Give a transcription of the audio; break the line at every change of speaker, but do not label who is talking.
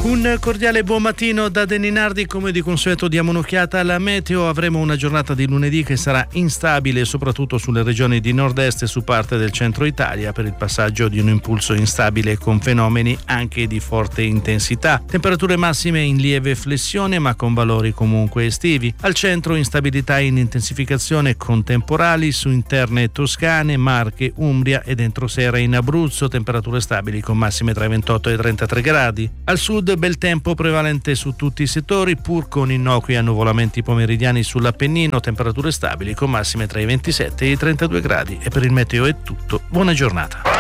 Un cordiale buon mattino da Deninardi. Come di consueto diamo un'occhiata alla meteo. Avremo una giornata di lunedì che sarà instabile soprattutto sulle regioni di nord-est e su parte del centro Italia per il passaggio di un impulso instabile con fenomeni anche di forte intensità. Temperature massime in lieve flessione ma con valori comunque estivi. Al centro instabilità in intensificazione con temporali su interne toscane, Marche, Umbria ed entrosera in Abruzzo. Temperature stabili con massime tra i 28 e i 33 gradi. Al sud bel tempo prevalente su tutti i settori, pur con innocui annuvolamenti pomeridiani sull'Appennino, temperature stabili con massime tra i 27 e i 32 gradi. E per il meteo è tutto. Buona giornata.